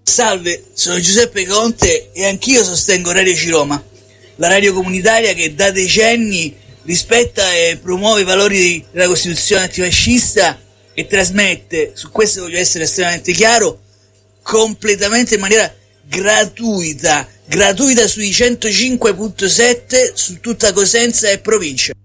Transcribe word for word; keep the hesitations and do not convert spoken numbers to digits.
Salve, sono Giuseppe Conte e anch'io sostengo Radio Ciroma, la radio comunitaria che da decenni rispetta e promuove i valori della Costituzione antifascista e trasmette, su questo voglio essere estremamente chiaro, completamente in maniera gratuita, gratuita sui centocinque virgola sette su tutta Cosenza e provincia.